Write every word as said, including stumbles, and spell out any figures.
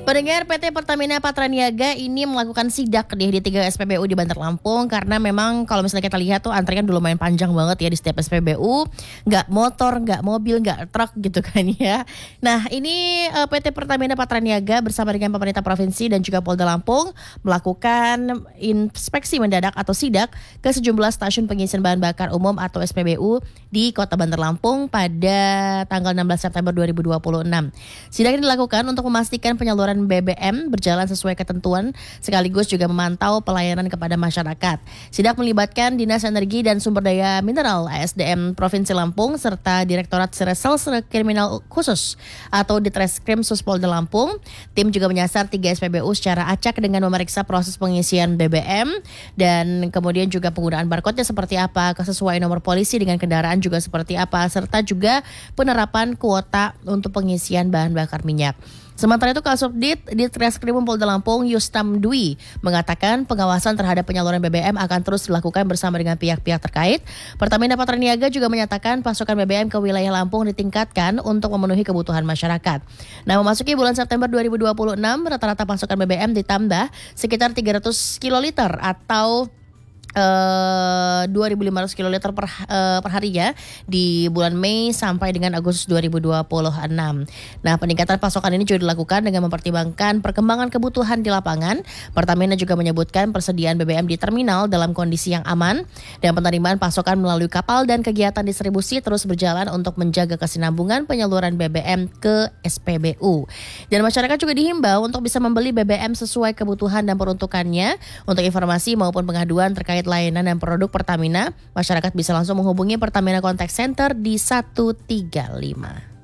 Pendengar, P T Pertamina Patraniaga ini melakukan sidak nih di tiga S P B U di Bandar Lampung karena memang kalau misalnya kita lihat tuh antrian dulu lumayan panjang banget ya di setiap S P B U, nggak motor, nggak mobil, nggak truk gitu kan ya. Nah ini uh, P T Pertamina Patraniaga bersama dengan pemerintah provinsi dan juga Polda Lampung melakukan inspeksi mendadak atau sidak ke sejumlah stasiun pengisian bahan bakar umum atau S P B U di Kota Bandar Lampung pada tanggal enam belas September dua ribu dua puluh enam. Sidak ini dilakukan untuk memastikan penyaluran B B M berjalan sesuai ketentuan sekaligus juga memantau pelayanan kepada masyarakat. Sidak melibatkan Dinas Energi dan Sumber Daya Mineral A S D M Provinsi Lampung serta Direktorat Reserse Kriminal Khusus atau Ditreskrim Suspolda Lampung. Tim juga menyasar tiga S P B U secara acak dengan memeriksa proses pengisian B B M dan kemudian juga penggunaan barcode-nya seperti apa, kesesuaian nomor polisi dengan kendaraan juga seperti apa, serta juga penerapan kuota untuk pengisian bahan bakar minyak. Sementara itu Kasubdit Ditreskrim Polda Lampung Yustam Dwi mengatakan pengawasan terhadap penyaluran B B M akan terus dilakukan bersama dengan pihak-pihak terkait. Pertamina Patraniaga juga menyatakan pasokan B B M ke wilayah Lampung ditingkatkan untuk memenuhi kebutuhan masyarakat. Nah, memasuki bulan September dua ribu dua puluh enam, rata-rata pasokan B B M ditambah sekitar tiga ratus kiloliter atau Uh, dua ribu lima ratus kiloliter per, uh, per harinya di bulan Mei sampai dengan Agustus dua ribu dua puluh enam. Nah, peningkatan pasokan ini juga dilakukan dengan mempertimbangkan perkembangan kebutuhan di lapangan. Pertamina juga menyebutkan persediaan B B M di terminal dalam kondisi yang aman dan penerimaan pasokan melalui kapal dan kegiatan distribusi terus berjalan untuk menjaga kesinambungan penyaluran B B M ke S P B U. Dan masyarakat juga dihimbau untuk bisa membeli B B M sesuai kebutuhan dan peruntukannya. Untuk informasi maupun pengaduan terkait layanan dan produk Pertamina, masyarakat bisa langsung menghubungi Pertamina Contact Center di satu tiga lima.